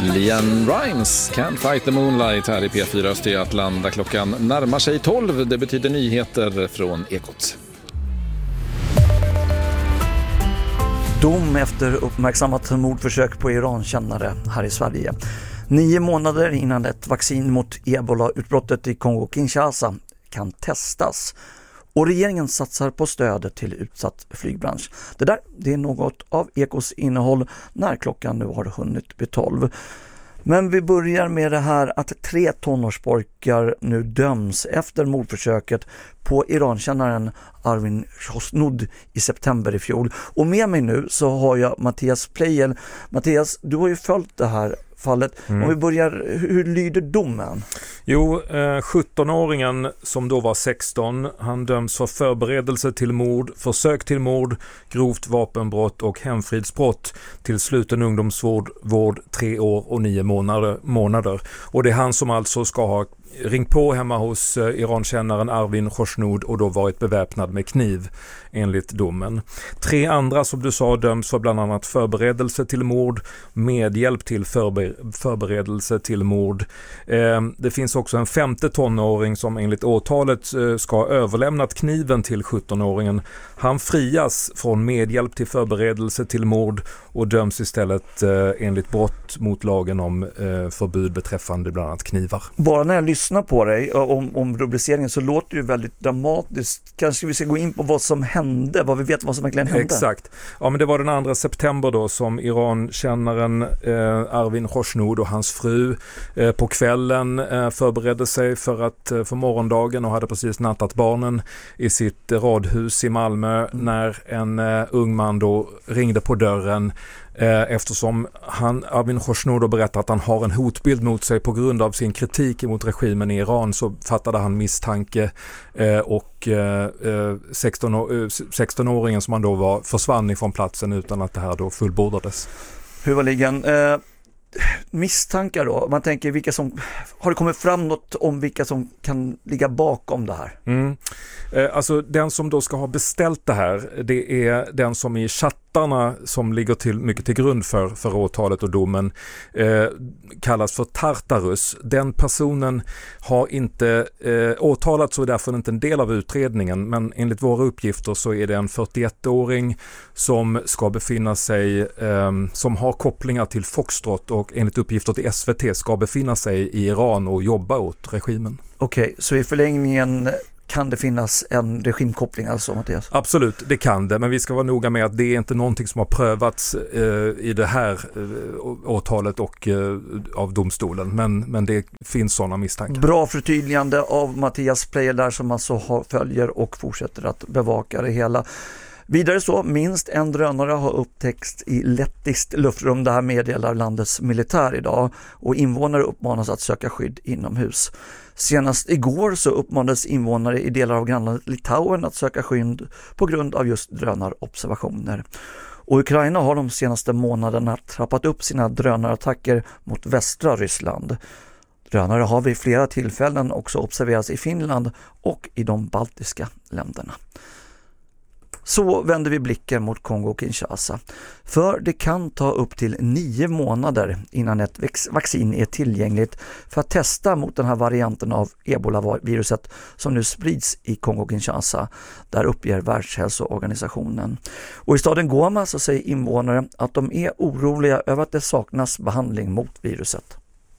Lian Rimes, Can't Fight the Moonlight här i P4 Östergötland, där klockan närmar sig 12. Det betyder nyheter från Ekot. Dom efter uppmärksammat mordförsök på Irankännare här i Sverige. 9 månader innan ett vaccin mot Ebola-utbrottet i Kongo-Kinshasa kan testas. Och regeringen satsar på stöd till utsatt flygbransch. Det är något av Ekos innehåll när klockan nu har hunnit bli 12. Men vi börjar med det här att 3 tonårspojkar nu döms efter mordförsöket på Irankännaren Arvin Khosnoud i september i fjol. Och med mig nu så har jag Mattias Pleijel. Mattias, du har ju följt det här fallet. Om vi börjar, hur lyder domen? Jo, 17-åringen som då var 16, han döms för förberedelse till mord, försök till mord, grovt vapenbrott och hemfridsbrott till sluten ungdomsvård 3 år och 9 månader. Och det är han som alltså ska ha ringt på hemma hos Irankännaren Arvin Khosnoud och då varit beväpnad med kniv enligt domen. 3 andra som du sa döms för bland annat förberedelse till mord, medhjälp till förberedelse till mord. Det finns också en 5:e tonåring som enligt åtalet ska ha överlämnat kniven till 17-åringen. Han frias från medhjälp till förberedelse till mord och döms istället enligt brott mot lagen om förbud beträffande bland annat knivar. Bara när jag lyssnar på dig om rubriceringen så låter det ju väldigt dramatiskt. Kanske vi ska gå in på vad som hände, vad vi vet vad som verkligen hände. Exakt. Ja, men det var den 2 september då som Irankännaren Arvin Khosnoud och hans fru på kvällen förberedde sig för morgondagen och hade precis nattat barnen i sitt radhus i Malmö när en ung man då ringde på dörren. Eftersom Arvin Khosnoud berättade att han har en hotbild mot sig på grund av sin kritik mot regimen i Iran, så fattade han misstanke och 16-åringen som han då var försvann ifrån platsen utan att det här då fullbordades. Hur var ligan? Misstankar då? Man tänker vilka som har det kommit fram något om vilka som kan ligga bakom det här? Alltså den som då ska ha beställt det här, det är den som i chattarna som ligger mycket till grund för åtalet och domen kallas för Tartarus. Den personen har inte åtalats och är därför inte en del av utredningen, men enligt våra uppgifter så är det en 41-åring som ska befinna sig, som har kopplingar till Foxtrot och enligt uppgifter till SVT ska befinna sig i Iran och jobba åt regimen. Okej, så i förlängningen kan det finnas en regimkoppling alltså, Mattias? Absolut, det kan det. Men vi ska vara noga med att det är inte någonting som har prövats i det här åtalet och av domstolen. Men det finns sådana misstankar. Bra förtydligande av Mattias Pleijel där som alltså följer och fortsätter att bevaka det hela. Vidare så, minst en drönare har upptäckts i lettiskt luftrum. Det här meddelar landets militär idag och invånare uppmanas att söka skydd inomhus. Senast igår så uppmanades invånare i delar av grannlandet Litauen att söka skydd på grund av just drönarobservationer. Och Ukraina har de senaste månaderna trappat upp sina drönarattacker mot västra Ryssland. Drönare har vid flera tillfällen också observerats i Finland och i de baltiska länderna. Så vänder vi blicken mot Kongo-Kinshasa. För det kan ta upp till 9 månader innan ett vaccin är tillgängligt för att testa mot den här varianten av Ebola-viruset som nu sprids i Kongo-Kinshasa. Där uppger Världshälsoorganisationen. Och i staden Goma så säger invånare att de är oroliga över att det saknas behandling mot viruset.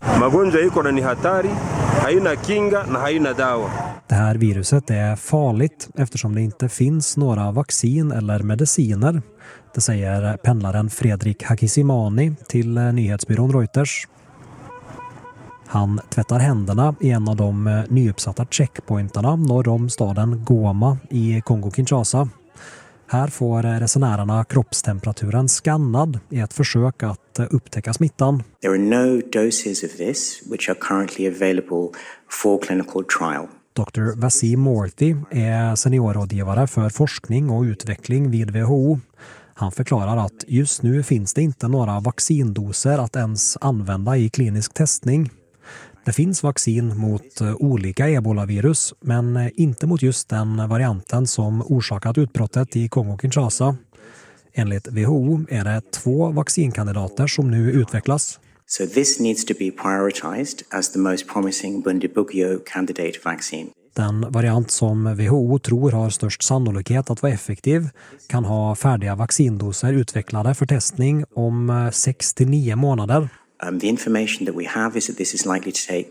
Det här viruset är farligt eftersom det inte finns några vaccin eller mediciner. Det säger pendlaren Fredrik Hakisimani till nyhetsbyrån Reuters. Han tvättar händerna i en av de nyuppsatta checkpointarna norr om staden Goma i Kongo-Kinshasa. Här får resenärerna kroppstemperaturen skannad i ett försök att upptäcka smittan. There are no doses of this which are currently available for clinical trial. Dr. Vasim Morty är seniorrådgivare för forskning och utveckling vid WHO. Han förklarar att just nu finns det inte några vaccindoser att ens använda i klinisk testning. Det finns vaccin mot olika ebola-virus, men inte mot just den varianten som orsakat utbrottet i Kongo-Kinshasa. Enligt WHO är det 2 vaccinkandidater som nu utvecklas. So this needs to be prioritized as the most promising Bundibugyo candidate vaccine. Den variant som WHO tror har störst sannolikhet att vara effektiv kan ha färdiga vaccindoser utvecklade för testning om 6 till 9 månader. The information that we have is that this is likely to take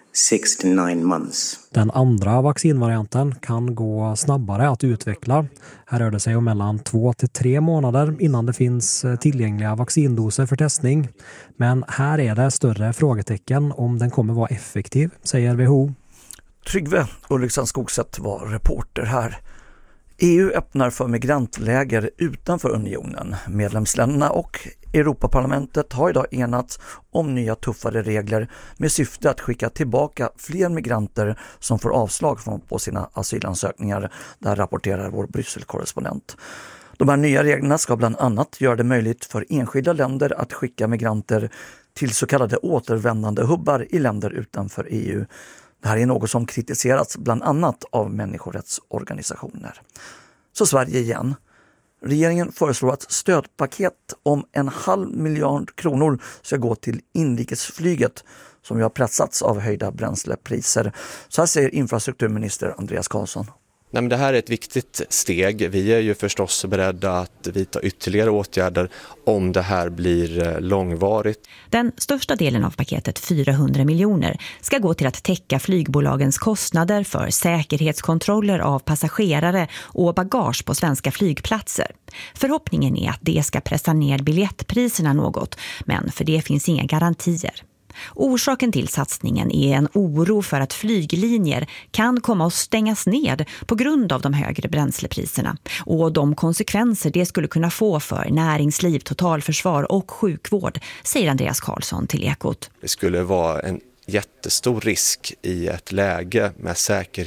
6 to 9 months. Den andra vaccinvarianten kan gå snabbare att utveckla. Här rör det sig om mellan 2 till 3 månader innan det finns tillgängliga vaccindoser för testning. Men här är det större frågetecken om den kommer vara effektiv, säger WHO. Tryggve Ulriksson Skogsätt var reporter här. EU öppnar för migrantläger utanför unionen. Medlemsländerna och Europaparlamentet har idag enats om nya tuffare regler med syfte att skicka tillbaka fler migranter som får avslag på sina asylansökningar. Där rapporterar vår Brysselkorrespondent. De här nya reglerna ska bland annat göra det möjligt för enskilda länder att skicka migranter till så kallade återvändande hubbar i länder utanför EU. Det här är något som kritiserats bland annat av människorättsorganisationer. Så Sverige igen. Regeringen föreslår att stödpaket om 1,5 miljard kronor ska gå till inrikesflyget som ju har pressats av höjda bränslepriser. Så här säger infrastrukturminister Andreas Carlsson. Nej, men det här är ett viktigt steg. Vi är ju förstås beredda att vidta ytterligare åtgärder om det här blir långvarigt. Den största delen av paketet, 400 miljoner, ska gå till att täcka flygbolagens kostnader för säkerhetskontroller av passagerare och bagage på svenska flygplatser. Förhoppningen är att det ska pressa ner biljettpriserna något, men för det finns inga garantier. Orsaken till satsningen är en oro för att flyglinjer kan komma att stängas ned på grund av de högre bränslepriserna och de konsekvenser det skulle kunna få för näringsliv, totalförsvar och sjukvård, säger Andreas Carlsson till Ekot. Det skulle vara en jättestor risk i ett läge med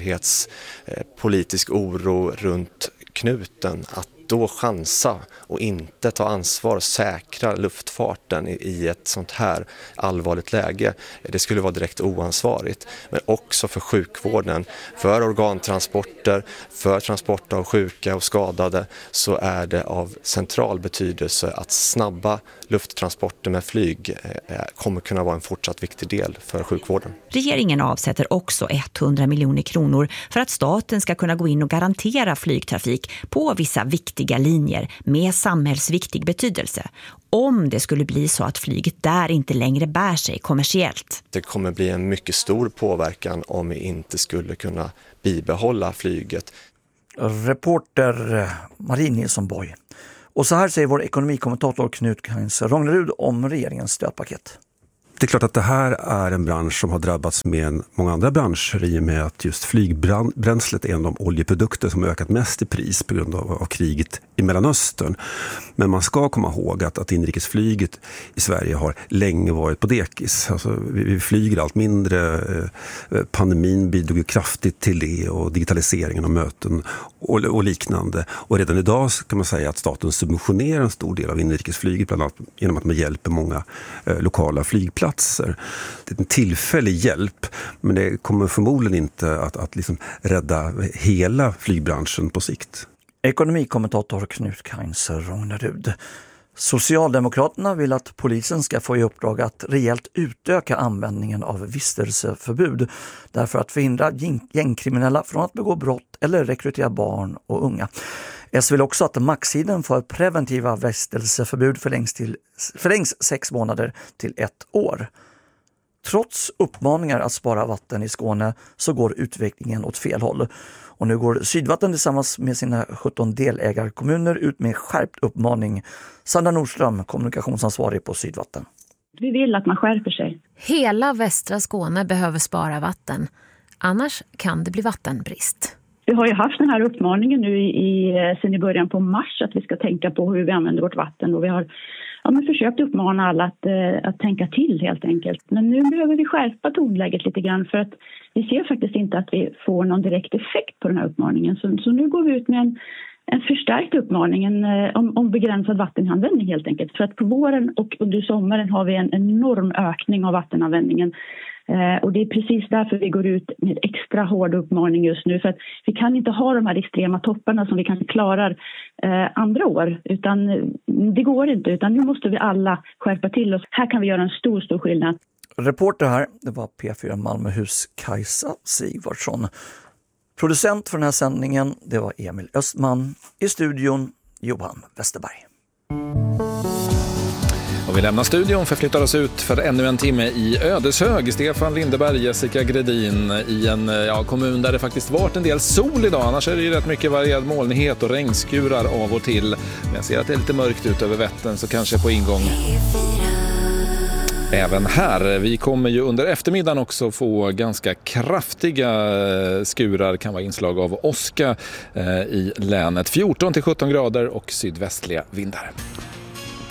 säkerhetspolitisk oro runt knuten att då chansa och inte ta ansvar och säkra luftfarten i ett sånt här allvarligt läge. Det skulle vara direkt oansvarigt. Men också för sjukvården, för organtransporter, för transport av sjuka och skadade så är det av central betydelse att snabba lufttransporter med flyg kommer kunna vara en fortsatt viktig del för sjukvården. Regeringen avsätter också 100 miljoner kronor för att staten ska kunna gå in och garantera flygtrafik på vissa viktiga linjer med samhällsviktig betydelse. Om det skulle bli så att flyget där inte längre bär sig kommersiellt. Det kommer bli en mycket stor påverkan om vi inte skulle kunna bibehålla flyget. Reporter Marie Nilsson Borg. Och så här säger vår ekonomikommentator Knut Heinz Rognerud om regeringens stödpaket. Det är klart att det här är en bransch som har drabbats med många andra branscher i och med att just flygbränslet är en av de oljeprodukter som har ökat mest i pris på grund av kriget i Mellanöstern. Men man ska komma ihåg att inrikesflyget i Sverige har länge varit på dekis. Alltså, vi flyger allt mindre. Pandemin bidrog ju kraftigt till det och digitaliseringen av möten och liknande. Och redan idag kan man säga att staten subventionerar en stor del av inrikesflyget bland annat genom att man hjälper många lokala flygplatser. Det är en tillfällig hjälp, men det kommer förmodligen inte att liksom rädda hela flygbranschen på sikt. Ekonomikommentator Knut Heinz Rognerud. Socialdemokraterna vill att polisen ska få i uppdrag att rejält utöka användningen av vistelseförbud därför att förhindra gängkriminella från att begå brott eller rekrytera barn och unga. S vill också att maxtiden för preventiva vistelseförbud förlängs 6 månader till 1 år. Trots uppmaningar att spara vatten i Skåne så går utvecklingen åt fel håll. Och nu går Sydvatten tillsammans med sina 17 delägarkommuner ut med skärpt uppmaning. Sandra Nordström, kommunikationsansvarig på Sydvatten. Vi vill att man skärper sig. Hela västra Skåne behöver spara vatten. Annars kan det bli vattenbrist. Vi har ju haft den här uppmaningen nu sen i början på mars att vi ska tänka på hur vi använder vårt vatten. Och vi har försökt uppmana alla att tänka till helt enkelt. Men nu behöver vi skärpa tonläget lite grann för att vi ser faktiskt inte att vi får någon direkt effekt på den här uppmaningen. Så nu går vi ut med en förstärkt uppmaning om begränsad vattenanvändning helt enkelt. För att på våren och under sommaren har vi en enorm ökning av vattenanvändningen. Och det är precis därför vi går ut med extra hård uppmaning just nu. För att vi kan inte ha de här extrema topparna som vi kanske klarar andra år. Utan det går inte, utan nu måste vi alla skärpa till oss. Här kan vi göra en stor skillnad. Reporter här, det var P4 Malmöhus Kajsa Sigvardsson. Producent för den här sändningen, det var Emil Östman. I studion, Johan Westerberg. Och vi lämnar studion för att flytta oss ut för ännu en timme i Ödeshög. Stefan Lindeberg, Jessica Gredin i en kommun där det faktiskt varit en del sol idag. Annars är det ju rätt mycket varierad molnighet och regnskurar av och till. Men jag ser att det är lite mörkt ut över Vättern, så kanske på ingång även här. Vi kommer ju under eftermiddagen också få ganska kraftiga skurar, kan vara inslag av åska i länet. 14-17 grader och sydvästliga vindar.